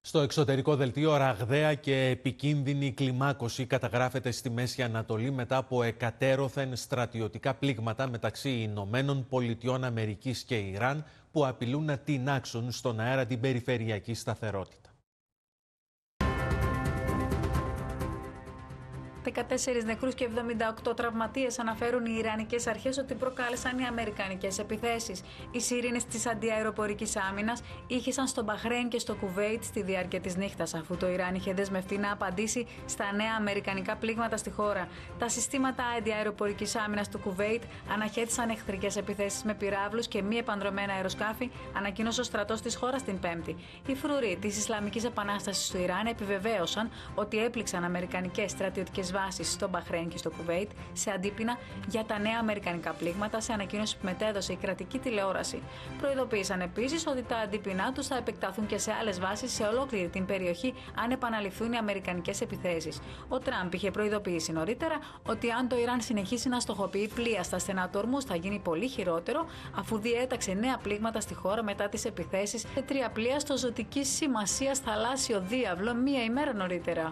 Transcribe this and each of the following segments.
Στο εξωτερικό δελτίο, ραγδαία και επικίνδυνη κλιμάκωση καταγράφεται στη Μέση Ανατολή μετά από εκατέρωθεν στρατιωτικά πλήγματα μεταξύ Ηνωμένων Πολιτειών Αμερικής και Ιράν που απειλούν να τινάξουν στον αέρα την περιφερειακή σταθερότητα. 14 νεκρούς και 78 τραυματίες αναφέρουν οι Ιρανικές αρχές ότι προκάλεσαν οι αμερικανικές επιθέσεις. Οι σιρήνες της αντιαεροπορικής άμυνας ήχησαν στο Μπαχρέιν και στο Κουβέιτ στη διάρκεια της νύχτας, αφού το Ιράν είχε δεσμευτεί να απαντήσει στα νέα αμερικανικά πλήγματα στη χώρα. Τα συστήματα αντιαεροπορικής άμυνας του Κουβέιτ αναχέτησαν εχθρικές επιθέσεις με πυράβλους και μη επανδρωμένα αεροσκάφη, ανακοίνωσε ο στρατός της χώρας την Πέμπτη. Οι φρουροί της Ισλαμικής Επανάστασης του Ιράν επιβεβαίωσαν ότι έπληξαν αμερικανικές στρατιωτικές βάσεις στο Μπαχρέιν και στο Κουβέιτ σε αντίπεινα για τα νέα αμερικανικά πλήγματα, σε ανακοίνωση που μετέδωσε η κρατική τηλεόραση. Προειδοποίησαν επίσης ότι τα αντίπεινά τους θα επεκταθούν και σε άλλες βάσεις σε ολόκληρη την περιοχή αν επαναληφθούν οι αμερικανικές επιθέσεις. Ο Τραμπ είχε προειδοποιήσει νωρίτερα ότι αν το Ιράν συνεχίσει να στοχοποιεί πλοία στα στενά του Ορμούζ θα γίνει πολύ χειρότερο, αφού διέταξε νέα πλήγματα στη χώρα μετά τις επιθέσεις σε 3 πλοία στο ζωτικής σημασίας θαλάσσιο διάβλο μία ημέρα νωρίτερα.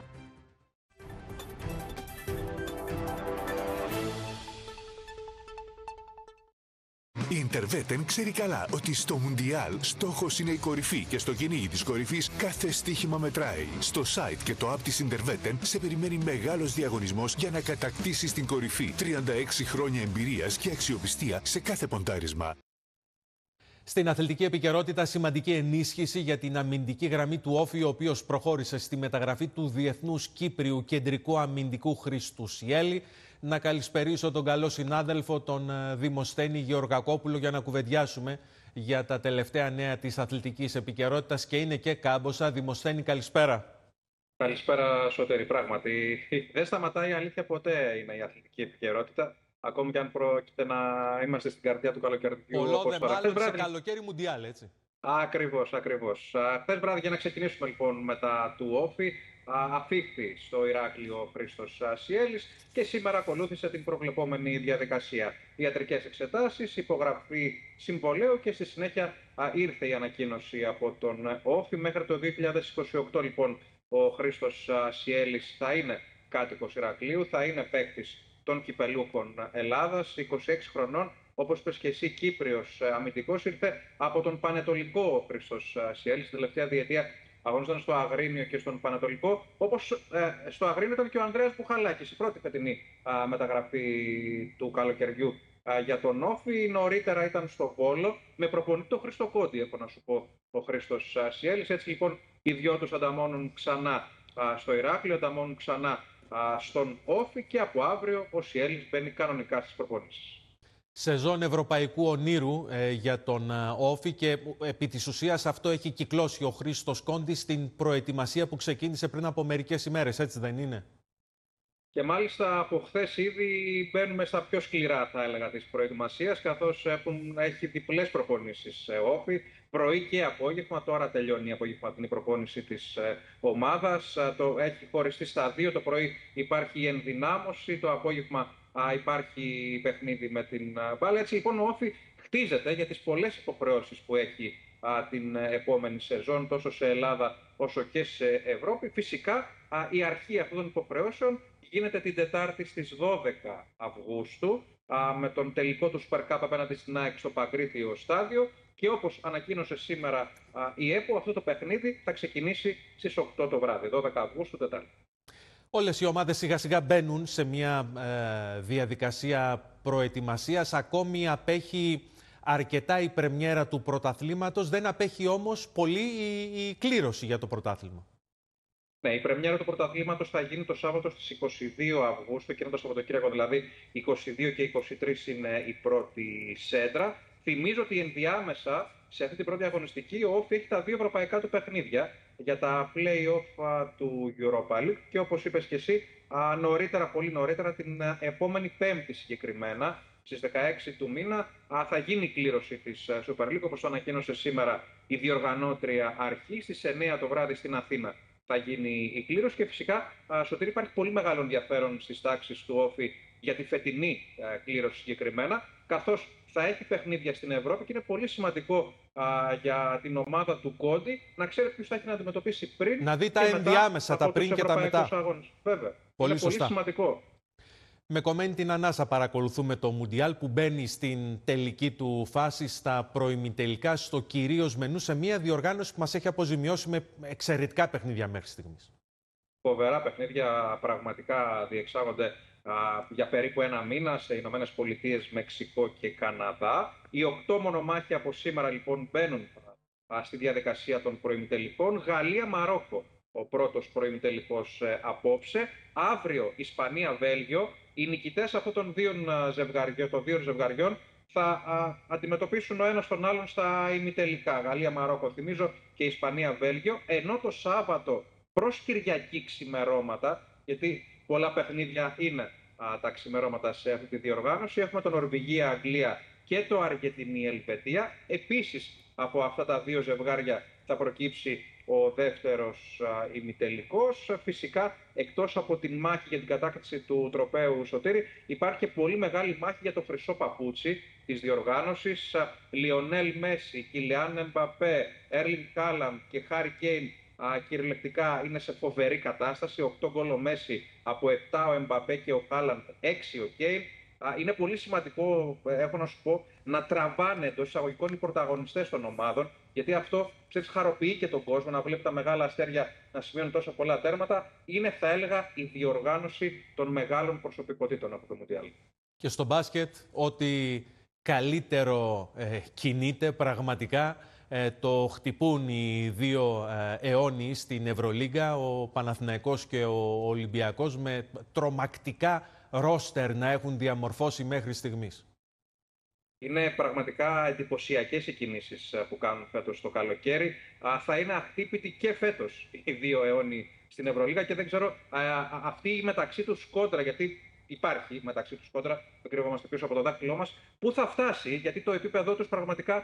Η Interwetten ξέρει καλά ότι στο Μουντιάλ στόχος είναι η κορυφή και στο κυνήγι της κορυφής κάθε στοίχημα μετράει. Στο site και το app της Interwetten σε περιμένει μεγάλος διαγωνισμός για να κατακτήσεις την κορυφή. 36 χρόνια εμπειρίας και αξιοπιστία σε κάθε ποντάρισμα. Στην αθλητική επικαιρότητα, σημαντική ενίσχυση για την αμυντική γραμμή του Όφη, ο οποίος προχώρησε στη μεταγραφή του Διεθνούς Κύπριου κεντρικού αμυντικού Χρήστου Σιέλη. Να καλησπερίσω τον καλό συνάδελφο, τον Δημοσθένη Γεωργακόπουλο, για να κουβεντιάσουμε για τα τελευταία νέα της αθλητικής επικαιρότητας, και είναι και κάμποσα. Δημοσθένη, καλησπέρα. Καλησπέρα, Σωτήρη. Πράγματι, δεν σταματάει η αλήθεια ποτέ, είναι η αθλητική επικαιρότητα. Ακόμη και αν πρόκειται να είμαστε στην καρδιά του καλοκαιριού. Πολλό δε μάλλον σε καλοκαίρι Μουντιάλ, έτσι. Ακριβώς. Χθες βράδυ, για να ξεκινήσουμε λοιπόν μετά του Όφη, αφήχθη στο Ηράκλειο ο Χρήστος Σιέλης και σήμερα ακολούθησε την προβλεπόμενη διαδικασία. Ιατρικές εξετάσεις, υπογραφή συμβολαίου και στη συνέχεια ήρθε η ανακοίνωση από τον Όφη. Μέχρι το 2028 λοιπόν ο Χρήστος Σιέλης θα είναι κάτοικος Ηρακλείου, θα είναι παίκτης των κυπελούχων Ελλάδας, 26 χρονών, όπως είπες και εσύ, Κύπριος αμυντικός. Ήρθε από τον Πανετολικό ο Χρήστος Σιέλης. Την τελευταία διετία αγωνίζονταν στο Αγρίνιο και στον Πανετολικό, όπως στο Αγρίνιο ήταν και ο Ανδρέας Μπουχαλάκης, η πρώτη φετινή μεταγραφή του καλοκαιριού για τον Όφη. Νωρίτερα ήταν στο Βόλο με προπονητή τον Χρήστο Κόντι, έχω να σου πω, ο Χρήστος Σιέλης. Έτσι λοιπόν οι δυο τους ανταμώνουν ξανά στο Ηράκλειο, ανταμώνουν ξανά στον Όφη και από αύριο ο Σιέλης μπαίνει κανονικά στις προπονήσεις. Σεζόν ευρωπαϊκού ονείρου για τον Όφη, και επί της ουσίας αυτό έχει κυκλώσει ο Χρήστος Κόντι στην προετοιμασία που ξεκίνησε πριν από μερικές ημέρες, έτσι δεν είναι? Και μάλιστα από χθες ήδη μπαίνουμε στα πιο σκληρά, θα έλεγα, της προετοιμασίας, καθώς έχει διπλές προπονήσεις Όφη, πρωί και απόγευμα. Τώρα τελειώνει η απογευματινή προπόνηση της ομάδας. Το έχει χωριστεί στα δύο. Το πρωί υπάρχει η ενδυνάμωση, το απόγευμα υπάρχει παιχνίδι με την μπάλα. Έτσι λοιπόν ο Όφη χτίζεται για τις πολλές υποχρεώσεις που έχει την επόμενη σεζόν, τόσο σε Ελλάδα όσο και σε Ευρώπη. Φυσικά η αρχή αυτών των υποχρεώσεων γίνεται την Τετάρτη στις 12 Αυγούστου με τον τελικό του Super Cup απέναντι στην ΑΕΚ στο Παγκρίτιο στάδιο, και όπως ανακοίνωσε σήμερα η ΕΠΟ, αυτό το παιχνίδι θα ξεκινήσει στις 8 το βράδυ, 12 Αυγούστου, Τετάρτη. Όλες οι ομάδες σιγά σιγά μπαίνουν σε μια διαδικασία προετοιμασίας. Ακόμη απέχει αρκετά η πρεμιέρα του πρωταθλήματος, δεν απέχει όμως πολύ η κλήρωση για το πρωτάθλημα. Ναι, η πρεμιέρα του πρωταθλήματος θα γίνει το Σάββατο στις 22 Αυγούστου, και είναι το Σαββατοκύριακο, δηλαδή 22 και 23 είναι η πρώτη σέντρα. Θυμίζω ότι ενδιάμεσα σε αυτή την πρώτη αγωνιστική ο Όφη έχει τα δύο ευρωπαϊκά του παιχνίδια για τα play-off του Europa League, και όπως είπες και εσύ, νωρίτερα, πολύ νωρίτερα, την επόμενη Πέμπτη συγκεκριμένα, στις 16 του μήνα, θα γίνει η κλήρωση της Super League, όπως το ανακοίνωσε σήμερα η διοργανώτρια αρχή. Στις 9 το βράδυ στην Αθήνα θα γίνει η κλήρωση, και φυσικά, Σωτήρη, υπάρχει πολύ μεγάλο ενδιαφέρον στις τάξεις του Όφη για τη φετινή κλήρωση συγκεκριμένα, καθώς θα έχει παιχνίδια στην Ευρώπη και είναι πολύ σημαντικό για την ομάδα του Κόντι να ξέρει ποιους θα έχει να αντιμετωπίσει πριν. Να δει τα ενδιάμεσα, τα πριν και τα μετά. Βέβαια. Πολύ είναι σωστά. Πολύ σημαντικό. Με κομμένη την ανάσα παρακολουθούμε το Μουντιάλ που μπαίνει στην τελική του φάση, στα προημιτελικά, στο κυρίως μενού, σε μια διοργάνωση που μας έχει αποζημιώσει με εξαιρετικά παιχνίδια μέχρι στιγμής. Φοβερά παιχνίδια πραγματικά διεξάγονται για περίπου ένα μήνα σε Ηνωμένες Πολιτείες, Μεξικό και Καναδά. Οι 8 μονομάχοι από σήμερα λοιπόν μπαίνουν στη διαδικασία των προημιτελικών. Γαλλία-Μαρόκο, ο πρώτος προημιτελικός απόψε. Αύριο Ισπανία-Βέλγιο. Οι νικητές αυτών των δύο ζευγαριών θα αντιμετωπίσουν ο ένας τον άλλον στα ημιτελικά. Γαλλία-Μαρόκο, θυμίζω, και Ισπανία-Βέλγιο. Ενώ το Σάββατο προς Κυριακή ξημερώματα, γιατί πολλά παιχνίδια είναι τα ξημερώματα σε αυτή τη διοργάνωση, έχουμε το Νορβηγία-Αγγλία και το Αργεντινή-Ελβετία. Επίσης, από αυτά τα δύο ζευγάρια θα προκύψει ο δεύτερος ημιτελικός. Φυσικά, εκτός από την μάχη για την κατάκτηση του τροπαίου Σωτήρη, υπάρχει και πολύ μεγάλη μάχη για το χρυσό παπούτσι της διοργάνωσης. Λιονέλ Μέση, Κιλιάν Εμπαπέ, Έρλινγκ Χάλαντ και Χάρι Κέιν κυριολεκτικά είναι σε φοβερή κατάσταση. 8 γκολ ο Μέση, από 7 ο Εμπαπέ και ο Χάλαντ, 6 ο Κέιν. Είναι πολύ σημαντικό, έχω να σου πω, να τραβάνε εντός εισαγωγικών οι πρωταγωνιστές των ομάδων, γιατί αυτό χαροποιεί και τον κόσμο να βλέπει τα μεγάλα αστέρια να σημαίνουν τόσο πολλά τέρματα. Είναι, θα έλεγα, η διοργάνωση των μεγάλων προσωπικότητων από το Μουντιάλ. Και στο μπάσκετ, ό,τι καλύτερο κινείται πραγματικά, το χτυπούν οι δύο αιώνιοι στην Ευρωλίγκα, ο Παναθηναϊκός και ο Ολυμπιακός, με τρομακτικά ρόστερ να έχουν διαμορφώσει μέχρι στιγμής. Είναι πραγματικά εντυπωσιακές οι κινήσεις που κάνουν φέτος το καλοκαίρι. Θα είναι αχτύπητοι και φέτος οι δύο αιώνιοι στην Ευρωλίγα και δεν ξέρω αυτή η μεταξύ τους κόντρα, γιατί υπάρχει μεταξύ τους κόντρα, το κρύβομαστε πίσω από το δάχτυλό μας, πού θα φτάσει, γιατί το επίπεδό τους πραγματικά